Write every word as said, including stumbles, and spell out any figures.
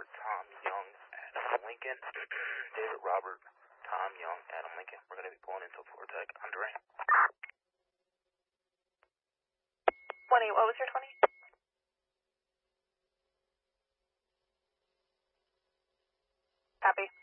Robert, Tom Young, Adam Lincoln. David Robert, Tom Young, Adam Lincoln. We're going to be pulling into Fortec. Andre. twenty, what was your twenty? Copy.